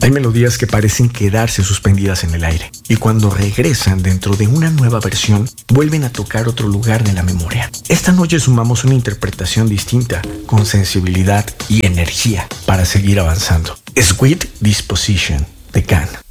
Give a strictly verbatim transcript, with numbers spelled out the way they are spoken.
Hay melodías que parecen quedarse suspendidas en el aire y cuando regresan dentro de una nueva versión, vuelven a tocar otro lugar de la memoria. Esta noche sumamos una interpretación distinta, con sensibilidad y energía para seguir avanzando. Sweet Disposition de Can.